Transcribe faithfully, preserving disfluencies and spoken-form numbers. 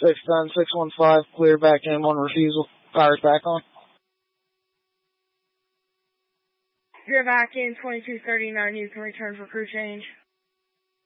six ten, six one five, clear back in, one refusal. Fires back on. Clear back in, twenty-two thirty-nine, you can return for crew change.